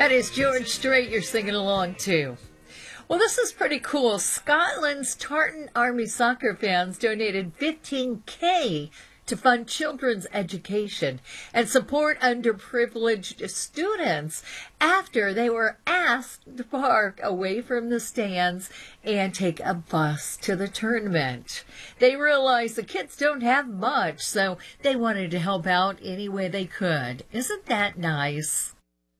That is George Strait you're singing along to. Well, this is pretty cool. Scotland's Tartan Army soccer fans donated $15K to fund children's education and support underprivileged students after they were asked to park away from the stands and take a bus to the tournament. They realized the kids don't have much, so they wanted to help out any way they could. Isn't that nice?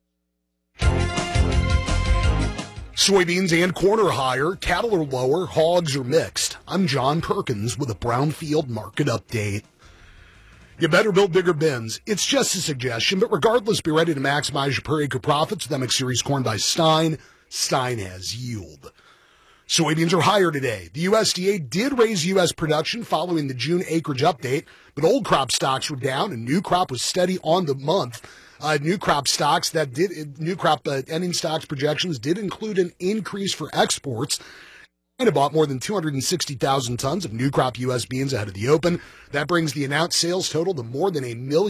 Soybeans and corn are higher, cattle are lower, hogs are mixed. I'm John Perkins with a Brownfield Market Update. You better build bigger bins. It's just a suggestion, but regardless, be ready to maximize your per acre profits with MX Series corn by Stein. Stein has yield. Soybeans are higher today. The USDA did raise U.S. production following the June acreage update, but old crop stocks were down and new crop was steady on the month. New crop ending stocks projections did include an increase for exports. And bought more than 260,000 tons of new crop U.S. beans ahead of the open. That brings the announced sales total to more than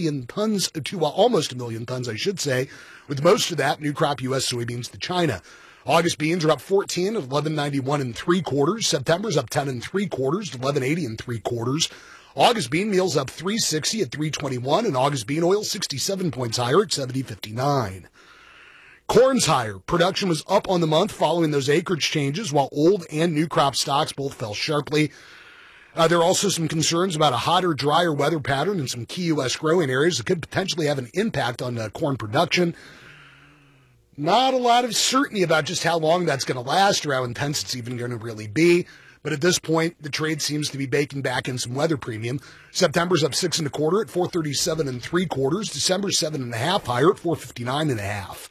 almost a million tons, I should say, with most of that new crop U.S. soybeans to China. August beans are up 14 at 11.91 and 3/4. September's up 10 and 3/4 to 11.80 and 3/4. August bean meal's up 3.60 at 3.21, and August bean oil 67 points higher at 70.59. Corn's higher. Production was up on the month following those acreage changes, while old and new crop stocks both fell sharply. There are also some concerns about a hotter, drier weather pattern in some key U.S. growing areas that could potentially have an impact on corn production. Not a lot of certainty about just how long that's going to last or how intense it's even going to really be. But at this point, the trade seems to be baking back in some weather premium. September's up 6 1/4 at 4.37 and 3/4. December's 7.5 higher at 4.59.5.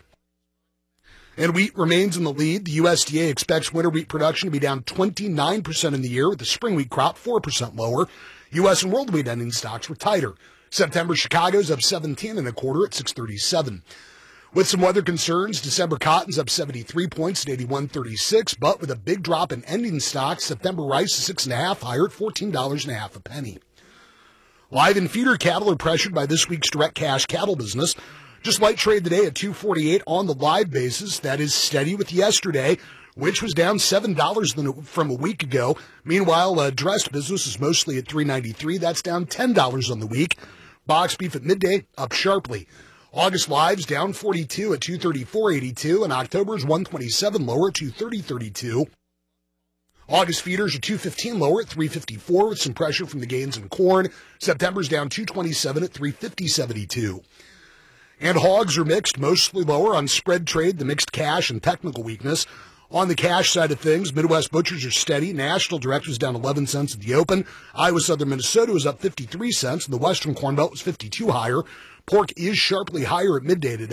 And wheat remains in the lead. The USDA expects winter wheat production to be down 29% in the year, with the spring wheat crop 4% lower. U.S. and world wheat ending stocks were tighter. September Chicago's up 17 1/4 at 6.37. With some weather concerns, December cotton's up 73 points at 81.36, but with a big drop in ending stocks, September rice is 6.5 higher at $14.50 a penny. Live and feeder cattle are pressured by this week's direct cash cattle business. Just light trade today at $2.48 on the live basis. That is steady with yesterday, which was down $7 from a week ago. Meanwhile, dressed business is mostly at $3.93. That's down $10 on the week. Box beef at midday up sharply. August lives down 42 at 234.82, and October's 127 lower at 230.32. August feeders are 215 lower at 354 with some pressure from the gains in corn. September's down 227 at 350.72. And hogs are mixed, mostly lower on spread trade, the mixed cash and technical weakness. On the cash side of things, Midwest butchers are steady. National direct was down 11 cents at the open. Iowa Southern Minnesota was up 53 cents, and the Western Corn Belt was 52 higher. Pork is sharply higher at midday today.